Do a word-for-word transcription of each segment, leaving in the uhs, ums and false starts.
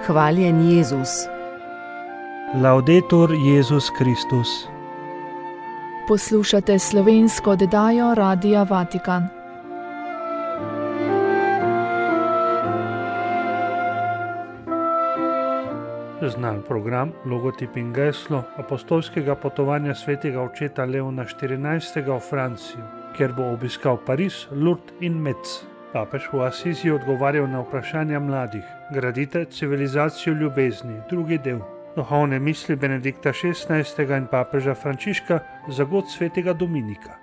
Hvaljen Jezus. Laudetur Jezus Kristus. Poslušate slovensko oddajo Radia Vatikan. Znan program, logotip in geslo apostolskega potovanja svetega očeta Leona štirinajstega v Francijo, kjer bo obiskal Pariz, Lourdes in Metz. Papež v Asiziji odgovarjal na vprašanja mladih. Gradite civilizacijo ljubezni, drugi del. Duhovne misli Benedikta šestnajstega in papeža Frančiška za god svetega Dominika.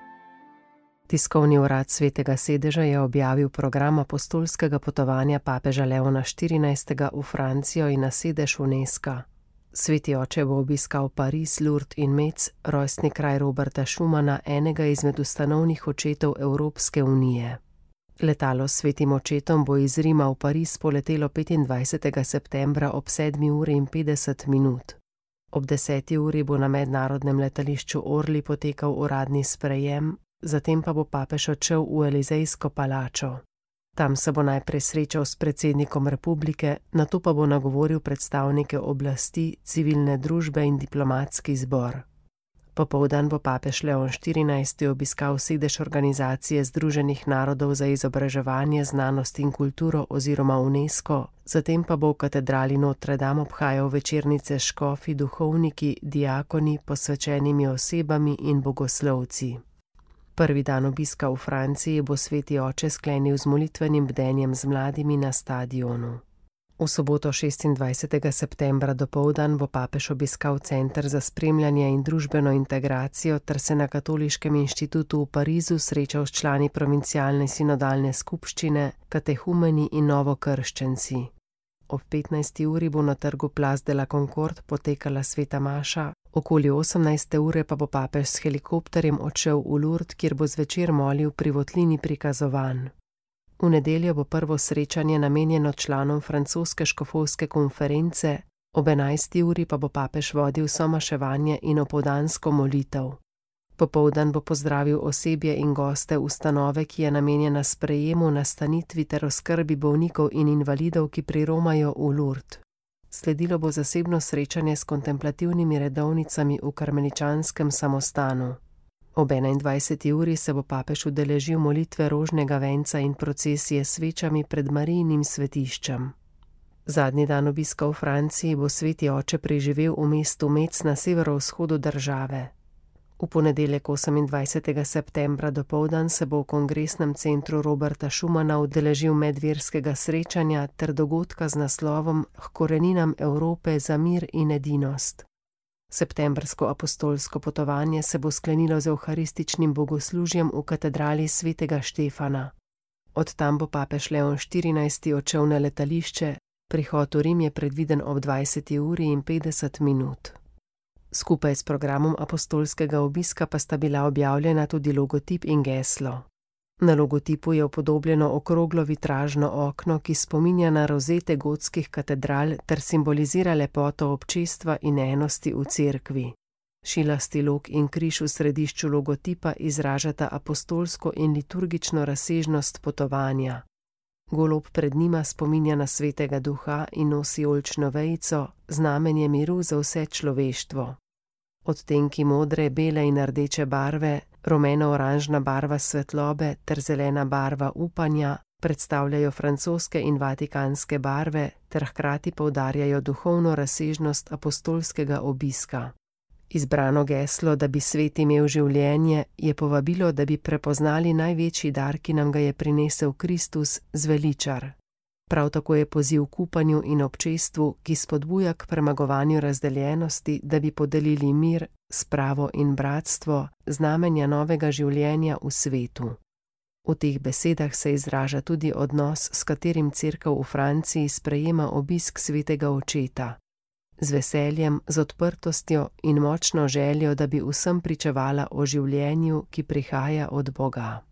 Tiskovni urad Svetega sedeža je objavil program apostolskega potovanja papeža Leona štirinajstega v Francijo in na sedež Unesca. Sveti oče bo obiskal Pariz, Lourdes in Metz, rojstni kraj Roberta Schumana, enega izmed ustanovnih očetov Evropske unije. Letalo s svetim očetom bo iz Rima v Pariz poletelo petindvajsetega septembra ob sedmi uri in petdeset minut. Ob deseti uri bo na mednarodnem letališču Orly potekal uradni sprejem, zatem pa bo papež odšel v Elizejsko palačo. Tam se bo najprej srečal s predsednikom republike, nato pa bo nagovoril predstavnike oblasti, civilne družbe in diplomatski zbor. Popoldan bo papež Leon štirinajsti obiskal sedež Organizacije združenih narodov za izobraževanje, znanost in kulturo oziroma UNESCO, zatem pa bo v katedrali Notre Dame obhajal večernice s škofi, duhovniki, diakoni, posvečenimi osebami in bogoslovci. Prvi dan obiska v Franciji bo sveti oče sklenil z molitvenim bdenjem z mladimi na stadionu. V soboto šestindvajsetega septembra dopoldan bo papež obiskal Center za spremljanje in družbeno integracijo ter se na Katoliškem inštitutu v Parizu srečal s člani provincialne sinodalne skupščine, katehumeni in novokrščenci. Ob petnajsti uri bo na trgu Place de la Concorde potekala sveta maša, okoli osemnajste ure pa bo papež s helikopterjem odšel v Lourdes, kjer bo zvečer molil pri votlini prikazovanj. V nedeljo bo prvo srečanje namenjeno članom francoske škofovske konference, ob enajsti uri pa bo papež vodil somaševanje in opoldansko molitev. Popoldan bo pozdravil osebje in goste ustanove, ki je namenjena sprejemu, nastanitvi ter oskrbi bolnikov in invalidov, ki priromajo v Lourdes. Sledilo bo zasebno srečanje s kontemplativnimi redovnicami v karmeličanskem samostanu. Ob enaindvajseti uri se bo papež udeležil molitve rožnega venca in procesije s svečami pred Marijinim svetiščem. Zadnji dan obiska v Franciji bo sveti oče preživel v mestu Metz na severovzhodu države. V ponedeljek osemindvajsetega septembra dopoldan se bo v kongresnem centru Roberta Schumana udeležil medverskega srečanja ter dogodka z naslovom H koreninam Evrope za mir in edinost. Septembrsko apostolsko potovanje se bo sklenilo z evharističnim bogoslužjem v katedrali svetega Štefana. Od tam bo papež Leon štirinajsti odšel na letališče, prihod v Rim je predviden ob dvajseti uri in petdeset minut. Skupaj s programom apostolskega obiska pa sta bila objavljena tudi logotip in geslo. Na logotipu je upodobljeno okroglo vitražno okno, ki spominja na rozete gotskih katedral ter simbolizira lepoto občestva in enosti v cerkvi. Šilasti lok in križ v središču logotipa izražata apostolsko in liturgično razsežnost potovanja. Golob pred njima spominja na svetega duha in nosi oljčno vejico, znamenje miru za vse človeštvo. Odtenki modre, bele in rdeče barve, rumeno-oranžna barva svetlobe ter zelena barva upanja predstavljajo francoske in vatikanske barve ter hkrati poudarjajo duhovno razsežnost apostolskega obiska. Izbrano geslo, da bi svet imel življenje, je povabilo, da bi prepoznali največji dar, ki nam ga je prinesel Kristus, zveličar. Prav tako je poziv k upanju in občestvu, ki spodbuja k premagovanju razdeljenosti, da bi podelili mir, spravo in bratstvo, znamenja novega življenja v svetu. V teh besedah se izraža tudi odnos, s katerim cerkev v Franciji sprejema obisk svetega očeta. Z veseljem, z odprtostjo in močno željo, da bi vsem pričevala o življenju, ki prihaja od Boga.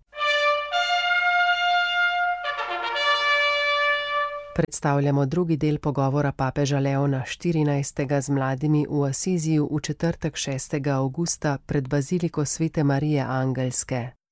Predstavljamo drugi del pogovora papeža Leona štirinajstega z mladimi v Asiziju v četrtek šestega avgusta pred baziliko Svete Marije Angelske. V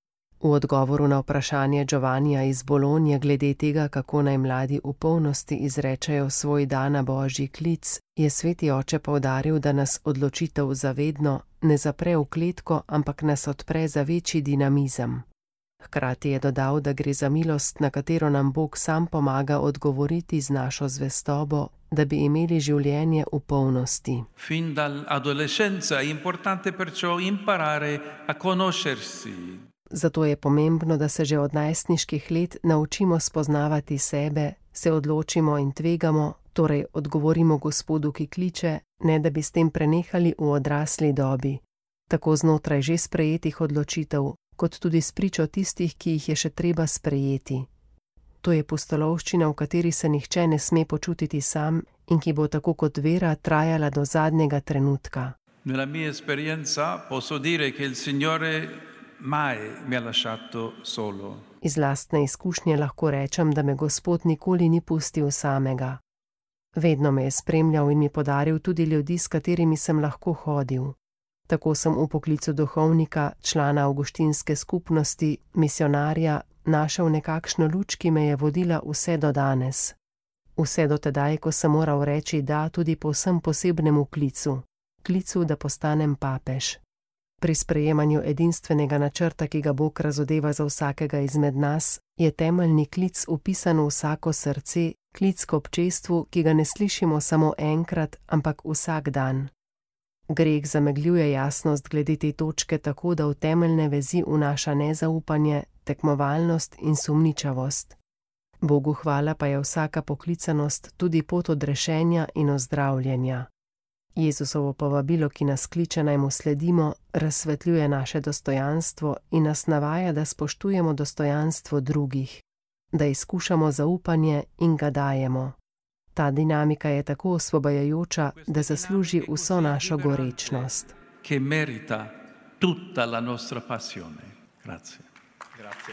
V odgovoru na vprašanje Giovannija iz Bolonje glede tega, kako naj mladi v polnosti izrečejo svoj da na božji klic, je sveti oče poudaril, da nas odločitev za vedno ne zapre v kletko, ampak nas odpre za večji dinamizem. Hkrati je dodal, da gre za milost, na katero nam Bog sam pomaga odgovoriti z našo zvestobo, da bi imeli življenje v polnosti. Fin dall'adolescenza è importante perciò imparare a conoscersi. Zato je pomembno, da se že od najstniških let naučimo spoznavati sebe, se odločimo in tvegamo, torej odgovorimo Gospodu, ki kliče, ne da bi s tem prenehali v odrasli dobi, tako znotraj že sprejetih odločitev, kot tudi spričo tistih, ki jih je še treba sprejeti. To je pustolovščina, v kateri se nihče ne sme počutiti sam in ki bo tako kot vera trajala do zadnjega trenutka. Nella mia esperienza posso dire che il Signore mai mi ha lasciato solo. Iz lastne izkušnje lahko rečem, da me Gospod nikoli ni pustil samega. Vedno me je spremljal in mi podaril tudi ljudi, s katerimi sem lahko hodil. Tako sem v poklicu duhovnika, člana avguštinske skupnosti, misionarja, našel nekakšno luč, ki me je vodila vse do danes. Vse do tedaj, ko sem moral reči da tudi povsem posebnemu klicu, klicu, da postanem papež. Pri sprejemanju edinstvenega načrta, ki ga Bog razodeva za vsakega izmed nas, je temeljni klic vpisan v vsako srce, klic k občestvu, ki ga ne slišimo samo enkrat, ampak vsak dan. Greh zamegljuje jasnost glede te točke tako, da v temeljne vezi vnaša nezaupanje, tekmovalnost in sumničavost. Bogu hvala pa je vsaka poklicanost tudi pot odrešenja in ozdravljenja. Jezusovo povabilo, ki nas kliče naj mu sledimo, razsvetljuje naše dostojanstvo in nas navaja, da spoštujemo dostojanstvo drugih, da izkušamo zaupanje in ga dajemo. Ta dinamika je tako osvobajajoča, da zasluži vso našo gorečnost. Che merita tutta la nostra passione. Grazie. Grazie.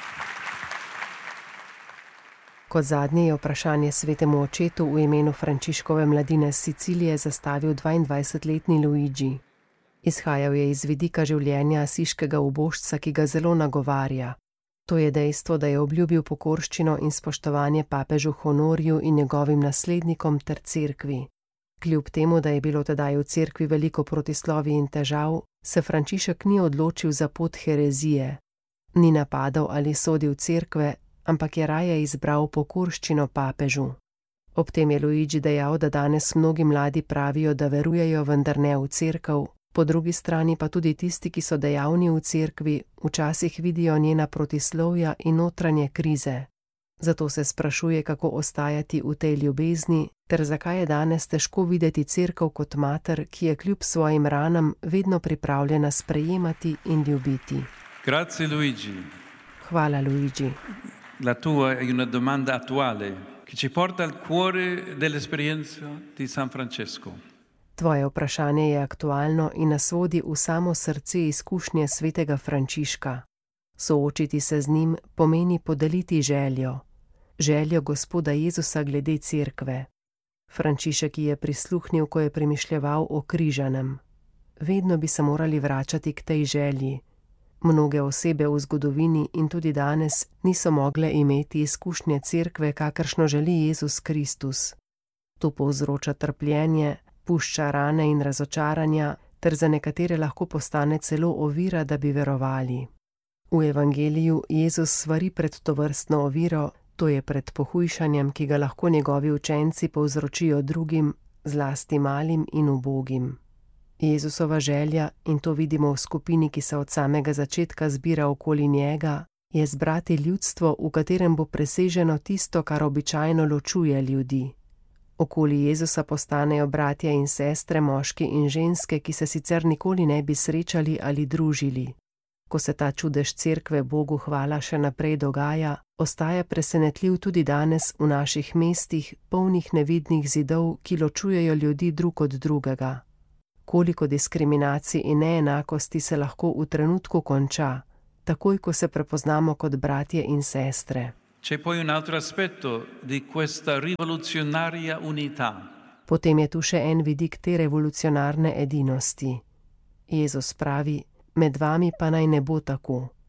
Kot zadnje je vprašanje svetemu očetu v imenu Frančiškove mladine s Sicilije zastavil dvaindvajsetletni Luigi. Izhajal je iz vidika življenja asiškega ubožca, ki ga zelo nagovarja. To je dejstvo, da je obljubil pokorščino in spoštovanje papežu Honorju in njegovim naslednikom ter cerkvi. Kljub temu, da je bilo tedaj v cerkvi veliko protislovij in težav, se Frančišek ni odločil za pot herezije. Ni napadal ali sodil cerkve, ampak je raje izbral pokorščino papežu. Ob tem je Luigi dejal, da danes mnogi mladi pravijo, da verujejo, vendar ne v cerkev, po drugi strani pa tudi tisti, ki so dejavni v cerkvi, včasih vidijo njena protislovja in notranje krize. Zato se sprašuje, kako ostajati v tej ljubezni, ter zakaj je danes težko videti cerkev kot mater, ki je kljub svojim ranam vedno pripravljena sprejemati in ljubiti. Grazie Luigi. Hvala Luigi. La tua è una domanda attuale che ci porta al cuore dell'esperienza di San Francesco. Tvoje vprašanje je aktualno in nas vodi v samo srce izkušnje svetega Frančiška. Soočiti se z njim pomeni podeliti željo. Željo Gospoda Jezusa glede cerkve. Frančišek ji je prisluhnil, ko je premišljeval o križanem. Vedno bi se morali vračati k tej želji. Mnoge osebe v zgodovini in tudi danes niso mogle imeti izkušnje cerkve, kakršno želi Jezus Kristus. To povzroča trpljenje, pušča rane in razočaranja, ter za nekatere lahko postane celo ovira, da bi verovali. V evangeliju Jezus svari pred tovrstno oviro, to je pred pohujšanjem, ki ga lahko njegovi učenci povzročijo drugim, zlasti malim in ubogim. Jezusova želja, in to vidimo v skupini, ki se od samega začetka zbira okoli njega, je zbrati ljudstvo, v katerem bo preseženo tisto, kar običajno ločuje ljudi. Okoli Jezusa postanejo bratje in sestre, moški in ženske, ki se sicer nikoli ne bi srečali ali družili. Ko se ta čudež cerkve Bogu hvala še naprej dogaja, ostaja presenetljiv tudi danes v naših mestih, polnih nevidnih zidov, ki ločujejo ljudi drug od drugega. Koliko diskriminacij in neenakosti se lahko v trenutku konča, takoj ko se prepoznamo kot bratje in sestre. C'è poi un altro aspetto di questa rivoluzionaria unità. Potem je tu še en vidik te revolucionarne edinosti. Jezus pravi, med vami pa naj ne bo tako.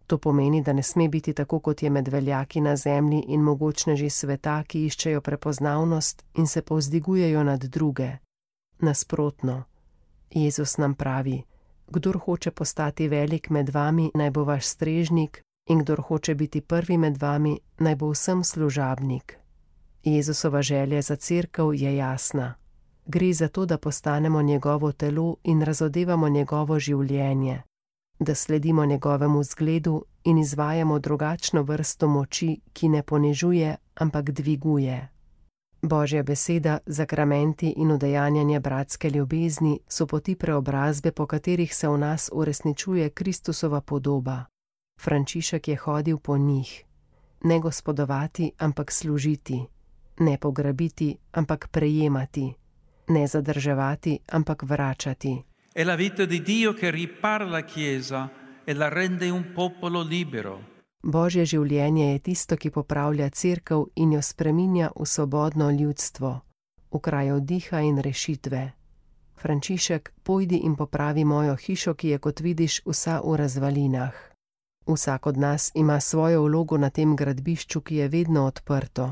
To pomeni, da ne sme biti tako, kot je med veljaki na zemlji in mogočneži sveta, ki iščejo prepoznavnost in se povzdigujejo nad druge. Nasprotno, Jezus nam pravi: kdor hoče postati velik med vami, naj bo vaš strežnik, in kdor hoče biti prvi med vami, naj bo vsem služabnik. Jezusova želja za cerkev je jasna. Gre za to, da postanemo njegovo telo in razodevamo njegovo življenje, da sledimo njegovemu zgledu in izvajamo drugačno vrsto moči, ki ne ponižuje, ampak dviguje. Božja beseda, zakramenti in udejanjanje bratske ljubezni so poti preobrazbe, po katerih se v nas uresničuje Kristusova podoba. Frančišek je hodil po njih. Ne gospodovati, ampak služiti. Ne pograbiti, ampak prejemati. Ne zadrževati, ampak vračati. È la vita di Dio che ripara la Chiesa e la rende un popolo libero. Božje življenje je tisto, ki popravlja cerkev in jo spreminja v svobodno ljudstvo, v kraj vdiha in rešitve. Frančišek, pojdi in popravi mojo hišo, ki je, kot vidiš, vsa v razvalinah. Vsak od nas ima svojo vlogo na tem gradbišču, ki je vedno odprto.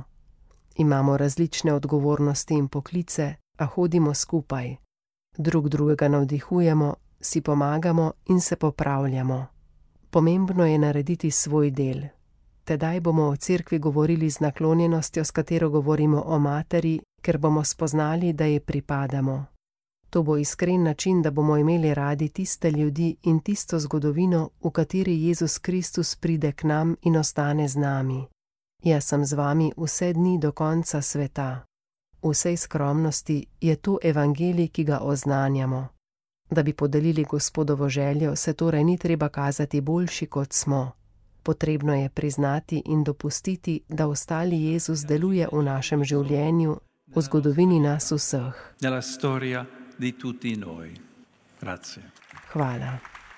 Imamo različne odgovornosti in poklice, a hodimo skupaj. Drug drugega navdihujemo, si pomagamo in se popravljamo. Pomembno je narediti svoj del. Tedaj bomo o cerkvi govorili z naklonjenostjo, s katero govorimo o materi, ker bomo spoznali, da ji pripadamo. To bo iskren način, da bomo imeli radi tiste ljudi in tisto zgodovino, v kateri Jezus Kristus pride k nam in ostane z nami. Jaz sem z vami vse dni do konca sveta. V vsej skromnosti je to evangelij, ki ga oznanjamo. Da bi podelili Gospodovo željo, se torej ni treba kazati boljši, kot smo. Potrebno je priznati in dopustiti, da ostali Jezus deluje v našem življenju, v zgodovini nas vseh. Nella storia di tutti noi. Grazie. Hvala.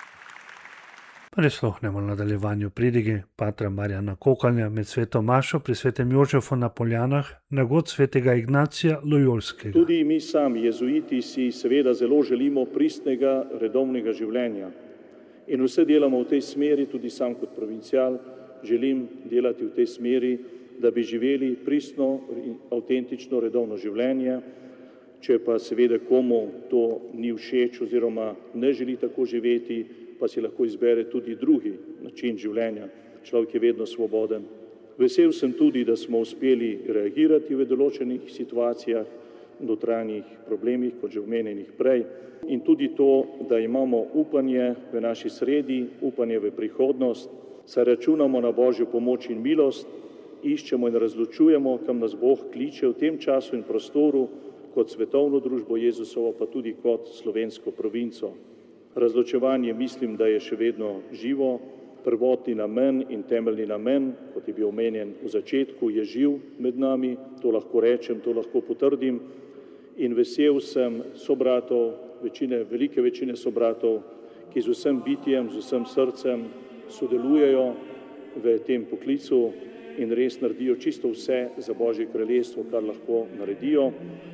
Prisluhnemo nadaljevanju pridige patra Marjana Kokalja med sveto mašo pri svetem Jožefu na Poljanah na god svetega Ignacija Lojolskega. Tudi mi sami, jezuiti, si seveda zelo želimo pristnega, redovnega življenja. In vse delamo v tej smeri, tudi sam kot provincial želim delati v tej smeri, da bi živeli pristno in avtentično redovno življenje. Če pa seveda komu to ni všeč oziroma ne želi tako živeti, pa si lahko izbere tudi drugi način življenja. Človek je vedno svoboden. Vesel sem tudi, da smo uspeli reagirati v določenih situacijah, notranjih problemih, kot že omenjenih prej, in tudi to, da imamo upanje v naši sredi, upanje v prihodnost, saj računamo na Božjo pomoč in milost, iščemo in razločujemo, kam nas Bog kliče v tem času in prostoru, kot svetovno družbo Jezusovo, pa tudi kot slovensko provinco. Razločevanje mislim, da je še vedno živo, prvotni namen in temeljni namen, kot je bil omenjen v začetku, je živ med nami, to lahko rečem, to lahko potrdim in vesel sem sobratov, večine, velike večine sobratov, ki z vsem bitjem, z vsem srcem sodelujejo v tem poklicu in res naredijo čisto vse za Božje kraljestvo, kar lahko naredijo.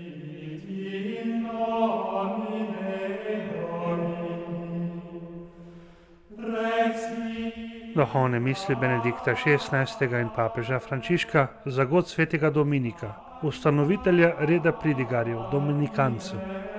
Duhovne misli Benedikta šestnajstega in papeža Frančiška za god svetega Dominika, ustanovitelja reda pridigarjev, dominikancev.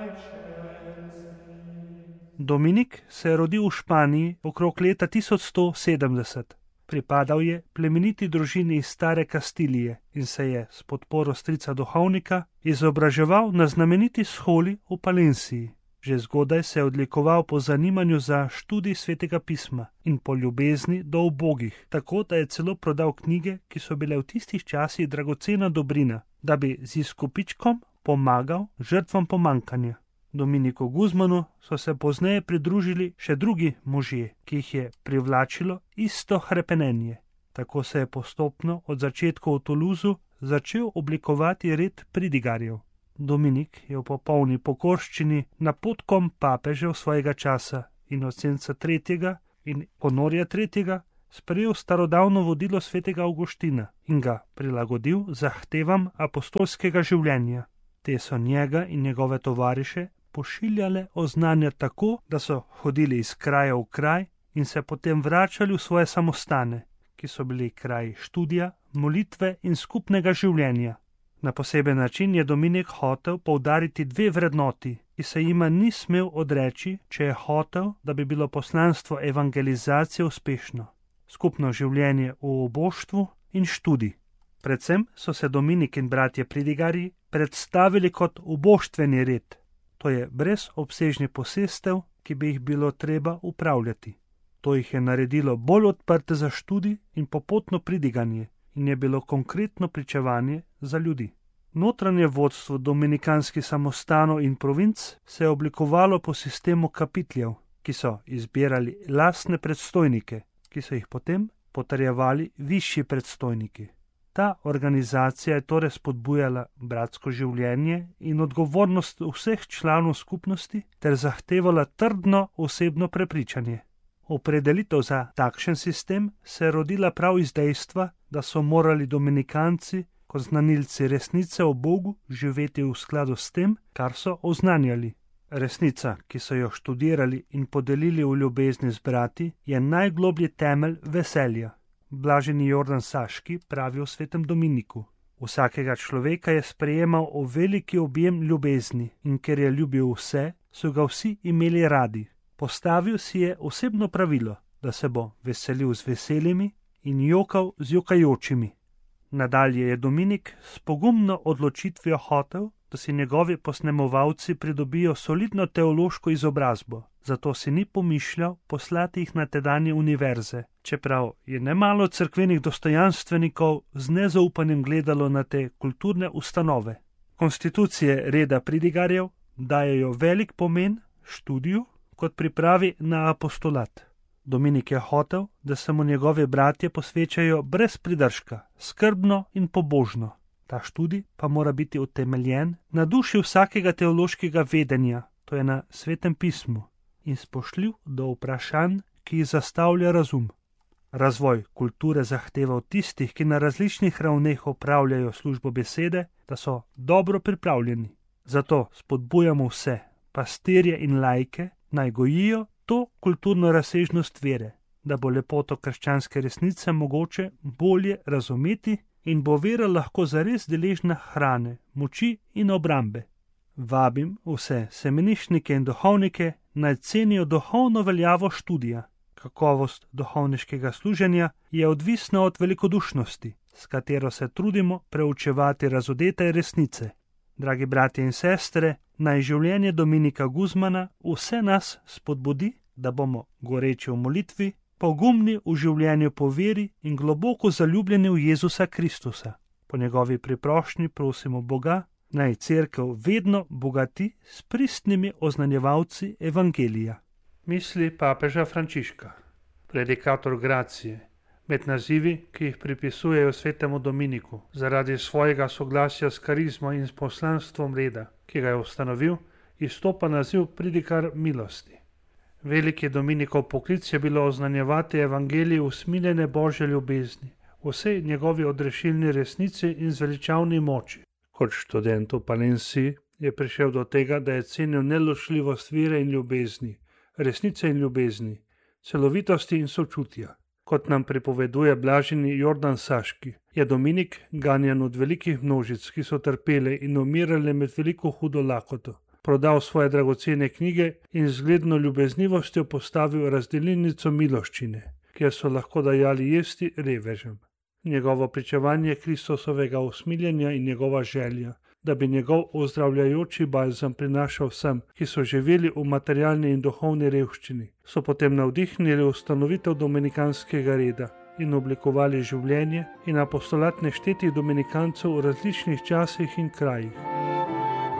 Dominik se je rodil v Španiji okrog leta tisoč sto sedemdeset. Pripadal je plemeniti družini iz stare Kastilije in se je s podporo strica duhovnika izobraževal na znameniti sholi v Palenciji. Že zgodaj se je odlikoval po zanimanju za študij svetega pisma in po ljubezni do ubogih, tako da je celo prodal knjige, ki so bile v tistih časih dragocena dobrina, da bi z izkupičkom pomagal žrtvam pomankanja. Dominiku Guzmanu so se pozneje pridružili še drugi možje, ki jih je privlačilo isto hrepenenje. Tako se je postopno od začetkov v Toulouseu začel oblikovati red pridigarjev. Dominik je v popolni pokorščini napotkom papežev svojega časa Inocenca tretjega in Honorja tretjega sprejel starodavno vodilo svetega Avguština in ga prilagodil zahtevam apostolskega življenja. Te so njega in njegove tovariše pošiljale oznanja tako, da so hodili iz kraja v kraj in se potem vračali v svoje samostane, ki so bili kraji študija, molitve in skupnega življenja. Na poseben način je Dominik hotel poudariti dve vrednoti, ki se jima ni smel odreči, če je hotel, da bi bilo poslanstvo evangelizacije uspešno. Skupno življenje v oboštvu in študij. Predvsem so se Dominik in bratje pridigarji predstavili kot oboštveni red, to je brez obsežnih posestev, ki bi jih bilo treba upravljati. To jih je naredilo bolj odprte za študij in popotno pridiganje in je bilo konkretno pričevanje za ljudi. Notranje vodstvo dominikanskih samostanov in provinc se je oblikovalo po sistemu kapitljev, ki so izbirali lastne predstojnike, ki so jih potem potrjevali višji predstojniki. Ta organizacija je torej spodbujala bratsko življenje in odgovornost vseh članov skupnosti ter zahtevala trdno osebno prepričanje. Opredelitev za takšen sistem se je rodila prav iz dejstva, da so morali dominikanci kot znanilci resnice o Bogu živeti v skladu s tem, kar so oznanjali. Resnica, ki so jo študirali in podelili v ljubezni z brati, je najgloblji temelj veselja. Blaženi Jordan Saški pravi o svetem Dominiku. Vsakega človeka je sprejemal v veliki objem ljubezni in ker je ljubil vse, so ga vsi imeli radi. Postavil si je osebno pravilo, da se bo veselil z veselimi in jokal z jokajočimi. Nadalje je Dominik s pogumno odločitvijo hotel, da si njegovi posnemovalci pridobijo solidno teološko izobrazbo, zato si ni pomišljal poslati jih na tedanje univerze, čeprav je nemalo cerkvenih dostojanstvenikov z nezaupanjem gledalo na te kulturne ustanove. Konstitucije reda pridigarjev dajejo velik pomen študiju kot pripravi na apostolat. Dominik je hotel, da se mu njegovi bratje posvečajo brez pridržka, skrbno in pobožno. Ta študij pa mora biti utemeljen na duši vsakega teološkega vedenja, to je na svetem pismu, in spoštljiv do vprašanj, ki jih zastavlja razum. Razvoj kulture zahteva od tistih, ki na različnih ravneh opravljajo službo besede, da so dobro pripravljeni. Zato spodbujamo vse, pastirje in laike, naj gojijo to kulturno razsežnost vere, da bo lepoto krščanske resnice mogoče bolje razumeti in bo vera lahko zares deležna hrane, moči in obrambe. Vabim vse semeniščnike in duhovnike, naj cenijo duhovno veljavo študija. Kakovost duhovniškega služenja je odvisna od velikodušnosti, s katero se trudimo preučevati razodete resnice. Dragi bratje in sestre, naj življenje Dominika Guzmana vse nas spodbudi, da bomo goreči v molitvi, pogumni v življenju po veri in globoko zaljubljeni v Jezusa Kristusa. Po njegovi priprošnji prosimo Boga, naj cerkev vedno bogati s pristnimi oznanjevalci evangelija. Misli papeža Frančiška, predikator gracije, med nazivi, ki jih pripisujejo svetemu Dominiku, zaradi svojega soglasja s karizmo in s poslanstvom reda, ki ga je ustanovil, izstopa naziv pridikar milosti. Veliki Dominikov poklic je bilo oznanjevati evangelij usmiljene Božje ljubezni, vsej njegovi odrešilni resnici in zveličavni moči. Kot študent v Palenciji je prišel do tega, da je cenil neločljivost vere in ljubezni, resnice in ljubezni, celovitosti in sočutja. Kot nam pripoveduje blaženi Jordan Saški, je Dominik ganjan od velikih množic, ki so trpele in umirale med veliko hudo lakoto, prodal svoje dragocene knjige in z zgledno ljubeznivostjo postavil razdelilnico miloščine, kjer so lahko dajali jesti revežem. Njegovo pričevanje Kristusovega usmiljenja in njegova želja, da bi njegov ozdravljajoči balzam prinašal vsem, ki so živeli v materialni in duhovni revščini, so potem navdihnili ustanovitev dominikanskega reda in oblikovali življenje in apostolat neštetih dominikancev v različnih časih in krajih.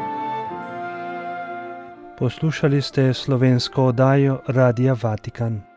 Poslušali ste slovensko oddajo Radia Vatikan.